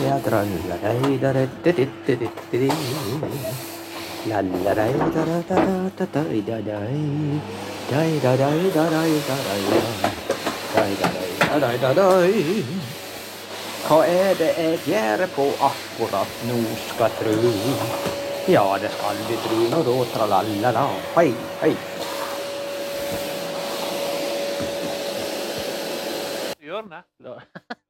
Hva det jeg gjør på akkurat nå skal tru? Ja, det skal vi tru nå da, tralala, hei, hei. Gjør det.